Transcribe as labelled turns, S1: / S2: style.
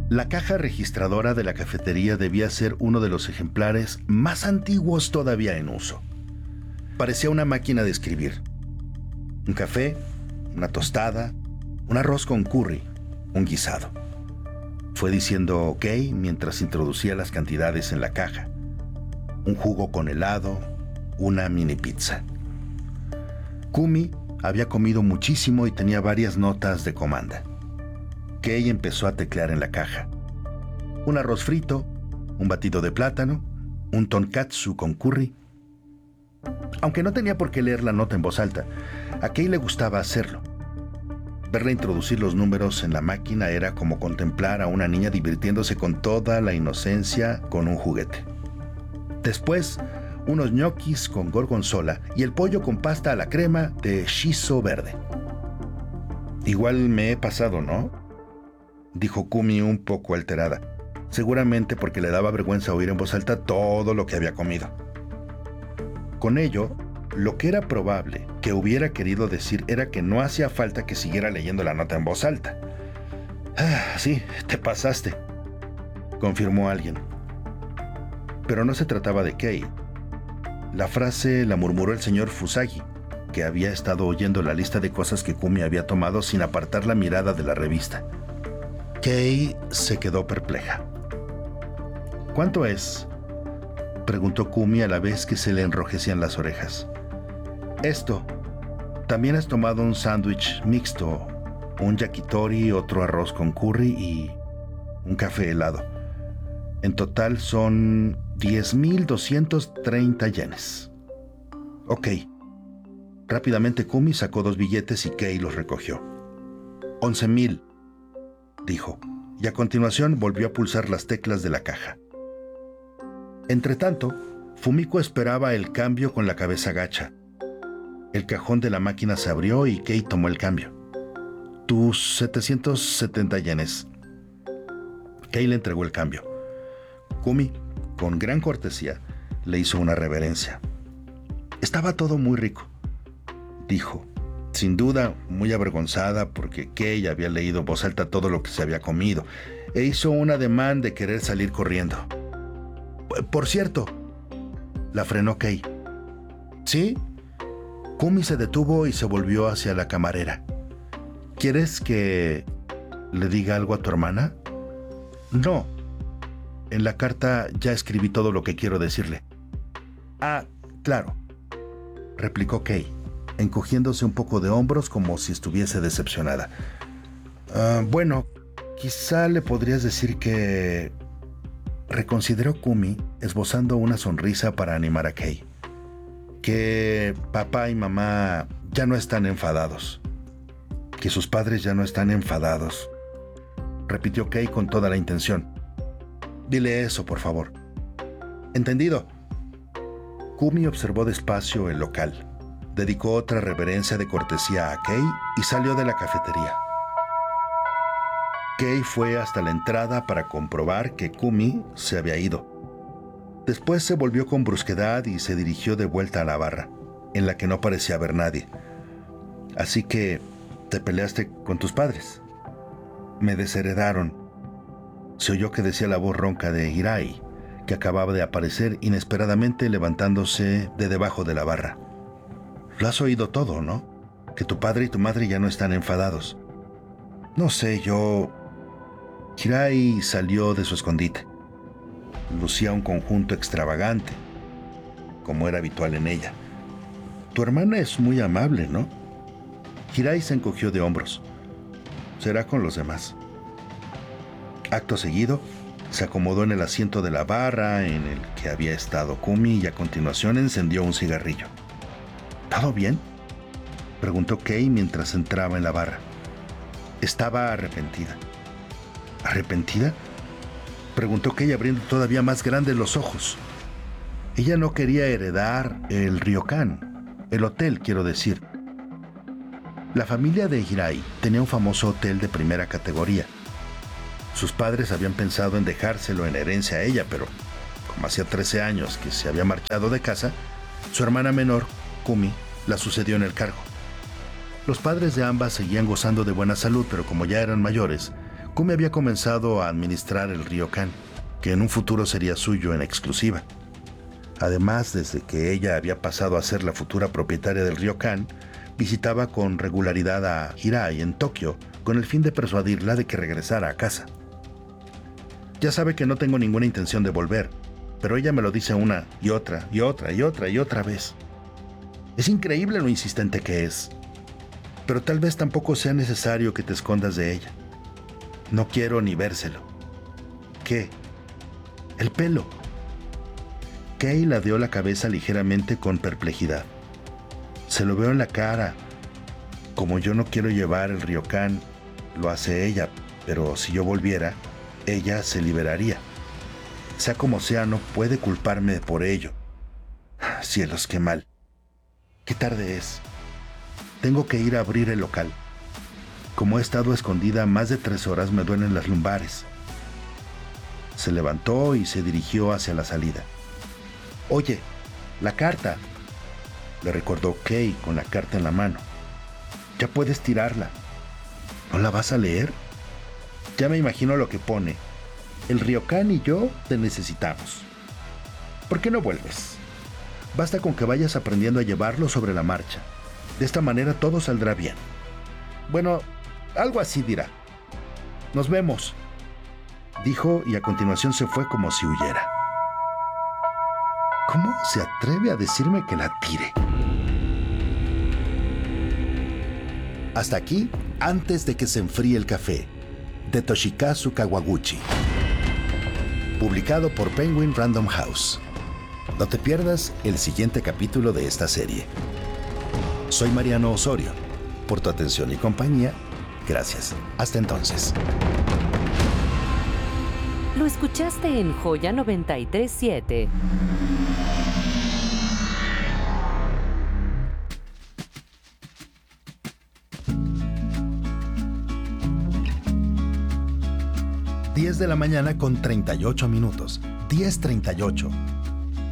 S1: La caja registradora de la cafetería debía ser uno de los ejemplares más antiguos todavía en uso. Parecía una máquina de escribir. Un café, una tostada, un arroz con curry, un guisado. Fue diciendo ok mientras introducía las cantidades en la caja. Un jugo con helado, una mini pizza. Kumi había comido muchísimo y tenía varias notas de comanda. Kei empezó a teclear en la caja. Un arroz frito, un batido de plátano, un tonkatsu con curry. Aunque no tenía por qué leer la nota en voz alta, a Kei le gustaba hacerlo. Verla introducir los números en la máquina era como contemplar a una niña divirtiéndose con toda la inocencia con un juguete. Después, unos ñoquis con gorgonzola y el pollo con pasta a la crema de shiso verde. Igual me he pasado, ¿no?, dijo Kumi un poco alterada, seguramente porque le daba vergüenza oír en voz alta todo lo que había comido. Con ello, lo que era probable que hubiera querido decir era que no hacía falta que siguiera leyendo la nota en voz alta. Sí, te pasaste, confirmó alguien. Pero no se trataba de Kei. La frase la murmuró el señor Fusagi, que había estado oyendo la lista de cosas que Kumi había tomado sin apartar la mirada de la revista. Kei se quedó perpleja. ¿Cuánto es?, preguntó Kumi a la vez que se le enrojecían las orejas. Esto. También has tomado un sándwich mixto, un yakitori, otro arroz con curry y un café helado. En total son 10,230 yenes. Ok. Rápidamente Kumi sacó 2 billetes y Kei los recogió. 11,000, dijo, y a continuación volvió a pulsar las teclas de la caja. Entretanto, Fumiko esperaba el cambio con la cabeza gacha. El cajón de la máquina se abrió y Kei tomó el cambio. Tus 770 yenes. Kei le entregó el cambio. Kumi, con gran cortesía, le hizo una reverencia. Estaba todo muy rico, dijo, sin duda muy avergonzada porque Kei había leído en voz alta todo lo que se había comido, e hizo un ademán de querer salir corriendo. Por cierto, la frenó Kei. ¿Sí? Kumi se detuvo y se volvió hacia la camarera. ¿Quieres que le diga algo a tu hermana? No. En la carta ya escribí todo lo que quiero decirle. Ah, claro, replicó Kei, encogiéndose un poco de hombros como si estuviese decepcionada. Bueno, quizá le podrías decir que... Reconsideró Kumi, esbozando una sonrisa para animar a Kei. Que papá y mamá ya no están enfadados. Que sus padres ya no están enfadados, repitió Kei con toda la intención. Dile eso, por favor. Entendido. Kumi observó despacio el local, dedicó otra reverencia de cortesía a Kei y salió de la cafetería. Kei fue hasta la entrada para comprobar que Kumi se había ido. Después se volvió con brusquedad y se dirigió de vuelta a la barra, en la que no parecía haber nadie. Así que, ¿te peleaste con tus padres? Me desheredaron. Se oyó que decía la voz ronca de Hirai, que acababa de aparecer inesperadamente levantándose de debajo de la barra. Lo has oído todo, ¿no? Que tu padre y tu madre ya no están enfadados. No sé, yo... Hirai salió de su escondite. Lucía un conjunto extravagante, como era habitual en ella. Tu hermana es muy amable, ¿no? Hirai se encogió de hombros. Será con los demás. Acto seguido, se acomodó en el asiento de la barra en el que había estado Kumi y a continuación encendió un cigarrillo. ¿Todo bien?, preguntó Kei mientras entraba en la barra. Estaba arrepentida. ¿Arrepentida?, preguntó Kei abriendo todavía más grandes los ojos. Ella no quería heredar el ryokan, el hotel, quiero decir. La familia de Hirai tenía un famoso hotel de primera categoría. Sus padres habían pensado en dejárselo en herencia a ella, pero como hacía 13 años que se había marchado de casa, su hermana menor, Kumi, la sucedió en el cargo. Los padres de ambas seguían gozando de buena salud, pero como ya eran mayores, Kumi había comenzado a administrar el Ryokan, que en un futuro sería suyo en exclusiva. Además, desde que ella había pasado a ser la futura propietaria del Ryokan, visitaba con regularidad a Hirai en Tokio con el fin de persuadirla de que regresara a casa. Ya sabe que no tengo ninguna intención de volver, pero ella me lo dice una y otra y otra y otra y otra vez. Es increíble lo insistente que es, pero tal vez tampoco sea necesario que te escondas de ella. No quiero ni vérselo. ¿Qué? El pelo. Kei ladeó la cabeza ligeramente con perplejidad. Se lo veo en la cara. Como yo no quiero llevar el Ryokan, lo hace ella, pero si yo volviera, ella se liberaría. Sea como sea, no puede culparme por ello. Cielos, qué mal. Qué tarde es. Tengo que ir a abrir el local. Como he estado escondida más de 3 horas, me duelen las lumbares. Se levantó y se dirigió hacia la salida. Oye, la carta, le recordó Kei con la carta en la mano. Ya puedes tirarla. ¿No la vas a leer? Ya me imagino lo que pone. El Ryokan y yo te necesitamos. ¿Por qué no vuelves? Basta con que vayas aprendiendo a llevarlo sobre la marcha. De esta manera todo saldrá bien. Bueno, algo así dirá. Nos vemos, dijo, y a continuación se fue como si huyera. ¿Cómo se atreve a decirme que la tire? Hasta aquí, Antes de que se enfríe el café, de Toshikazu Kawaguchi. Publicado por Penguin Random House. No te pierdas el siguiente capítulo de esta serie. Soy Mariano Osorio. Por tu atención y compañía, gracias. Hasta entonces.
S2: Lo escuchaste en Joya 93.7.
S1: ...10 de la mañana con 38 minutos. 10:38.